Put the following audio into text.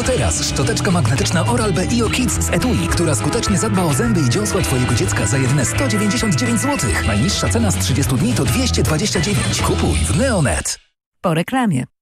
Tylko teraz szczoteczka magnetyczna Oral-B IO Kids z etui, która skutecznie zadba o zęby i dziąsła twojego dziecka za jedyne 199 zł. Najniższa cena z 30 dni to 229. Kupuj w Neonet. Po reklamie.